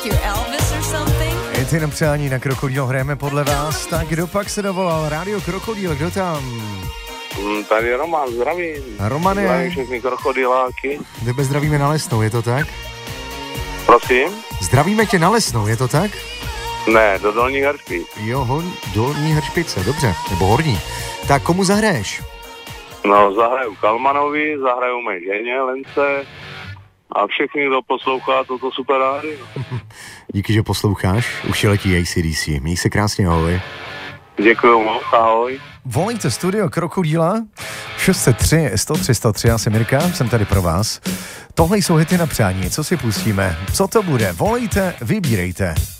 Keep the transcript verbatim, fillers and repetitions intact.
like you're Elvis or something? Hity na přání na Krokodýl hrajeme podle vás. Tak kdo pak se dovolal? Rádio Krokodýl, kdo tam? Mm, tady Roman, zdravím. Romane. Zdravím všechny krokodýláky. Tebe zdravíme na Lesnou, je to tak? Prosím? Zdravíme tě na Lesnou, je to tak? Ne, do Dolních Hršpic. Jo, hol, dolní Hršpice, dobře, nebo horní. Tak komu zahraješ? No, zahraju Kalmanovi, zahraju mé ženě, Lence a všechny, kdo poslouchá toto super rádio. Díky, že posloucháš. Už je letí A C D C. Měj se krásně, ahoj. Děkuju moc, ahoj. Volejte studio Krokodýla šest set tři, sto tři, sto tři, já jsem Mirka, jsem tady pro vás. Tohle jsou hity na přání, co si pustíme, co to bude, volejte, vybírejte.